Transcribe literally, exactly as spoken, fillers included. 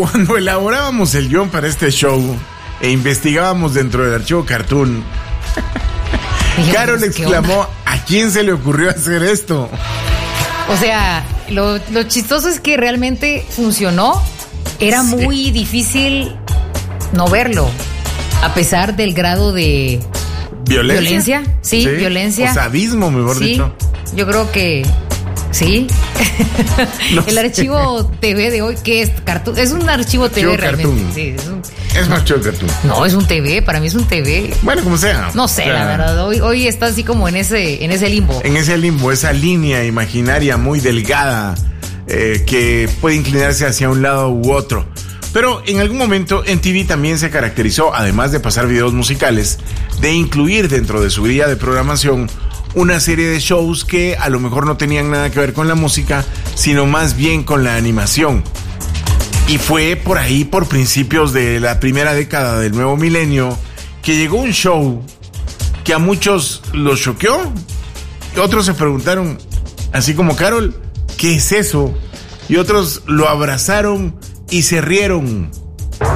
Cuando elaborábamos el guión para este show e investigábamos dentro del archivo Cartoon, Carol exclamó: ¿a quién se le ocurrió hacer esto? O sea, lo, lo chistoso es que realmente funcionó. Era sí. muy difícil no verlo, a pesar del grado de violencia. ¿Violencia? Sí, sí, violencia. O sadismo, mejor sí, dicho. Yo creo que sí. No el sé. Archivo T V de hoy, ¿qué es? Cartoon. Es un archivo T V archivo realmente. Sí, es, un, es más chido Cartoon. No, es un T V, para mí es un T V. Bueno, como sea. No sé, o sea, la verdad. Hoy, hoy está así como en ese, en ese limbo. En ese limbo, esa línea imaginaria muy delgada eh, que puede inclinarse hacia un lado u otro. Pero en algún momento M T V también se caracterizó, además de pasar videos musicales, de incluir dentro de su guía de programación una serie de shows que a lo mejor no tenían nada que ver con la música, sino más bien con la animación. Y fue por ahí, por principios de la primera década del nuevo milenio, que llegó un show que a muchos los choqueó. Otros se preguntaron, así como Carol, ¿qué es eso? Y otros lo abrazaron y se rieron.